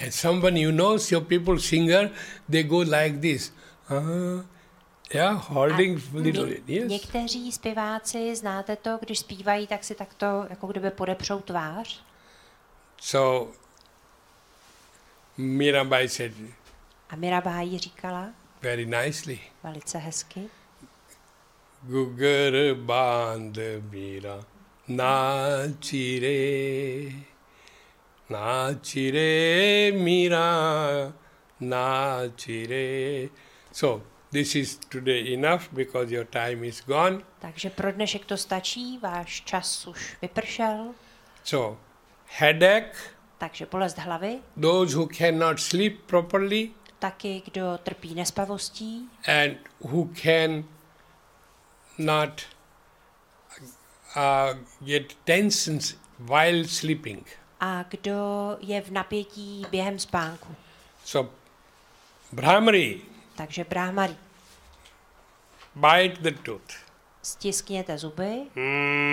And someone you know, so people singer, they go like this. Yeah, holding little. Yes. Někteří zpěváci, znáte to, když zpívají, tak si takto, jako kdyby podepřou tvář. So, Mirabai said A Mirabai říkala very nicely, velice hezky. Gugar band mira nachire mira nachire. So, this is today enough because your time is gone. Takže pro dnešek to stačí, váš čas už vypršel. So, headache, takže bolest hlavy. Those who cannot sleep properly. Taky, kdo trpí nespavostí. And who can not get tensions while sleeping. A kdo je v napětí během spánku. So, Brahmari. Takže Brahmari. Bite the tooth. Stiskněte zuby.